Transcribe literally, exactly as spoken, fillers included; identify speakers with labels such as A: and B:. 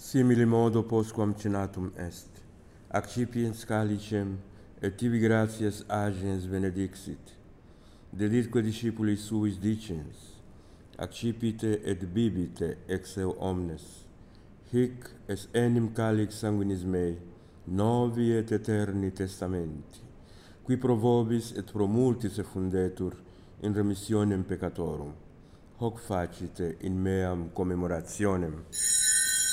A: Simile modo postquam cenatum est, accipiens calicem, et tibi gratias agens benedixit. Delitque discipuli suis dicens, accipite et bibite ex eo omnes, hic es enim calix sanguinis mei, novi et eterni testamenti, qui pro vobis et pro multis effundetur in remissionem peccatorum. Hoc facite in meam commemorationem.